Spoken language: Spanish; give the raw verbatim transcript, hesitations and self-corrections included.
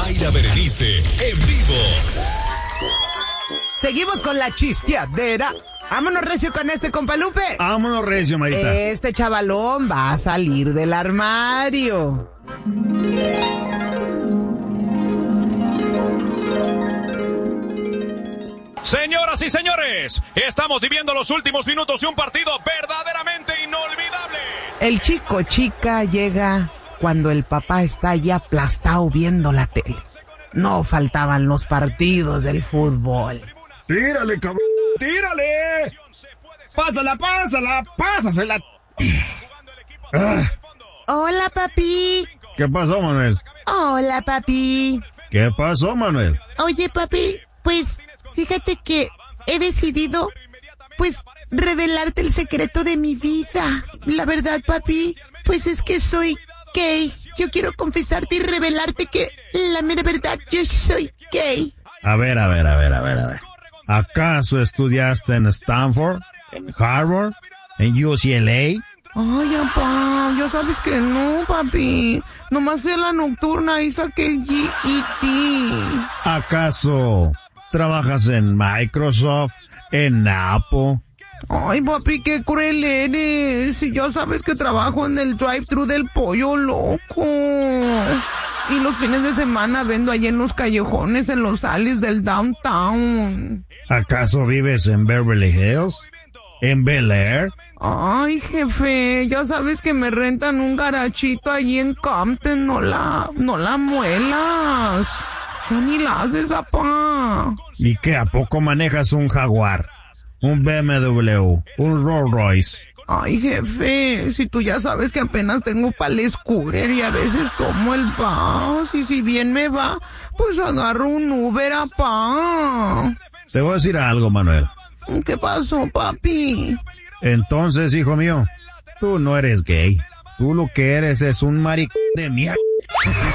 Mayra Berenice, en vivo. Seguimos con la chisteadera. Vámonos recio con este, compa Lupe. Vámonos recio, Marita. Este chavalón va a salir del armario. Señoras y señores, estamos viviendo los últimos minutos de un partido verdaderamente inolvidable. El chico chica llega cuando el papá está ya aplastado viendo la tele. No faltaban los partidos del fútbol. Tírale, cabrón, tírale. Pásala, pásala, pásasela. Ah. Hola, papi. ¿Qué pasó, Manuel? Hola, papi. ¿Qué pasó, Manuel? Oye, papi, pues fíjate que he decidido, pues, revelarte el secreto de mi vida. La verdad, papi, pues es que soy gay. Yo quiero confesarte y revelarte que la mera verdad, yo soy gay. A ver, a ver, a ver, a ver, a ver. ¿Acaso estudiaste en Stanford, en Harvard, en U C L A? Ay, papá, ya sabes que no, papi. Nomás fui a la nocturna y saqué el G E T. ¿Acaso trabajas en Microsoft, en Apple? Ay, papi, qué cruel eres. Si ya sabes que trabajo en el drive-thru del Pollo Loco. Y los fines de semana vendo allí en los callejones, en los alleys del downtown. ¿Acaso vives en Beverly Hills? ¿En Bel Air? Ay, jefe, ya sabes que me rentan un garachito allí en Compton. No la, no la muelas. Ya ni la haces, apá. ¿Y qué, a poco manejas un Jaguar, un B M W, un Rolls Royce? Ay, jefe, si tú ya sabes que apenas tengo pa'l scooter y a veces tomo el bus, y si bien me va, pues agarro un Uber, apá. Te voy a decir algo, Manuel. ¿Qué pasó, papi? Entonces, hijo mío, tú no eres gay. Tú lo que eres es un maricón de mierda.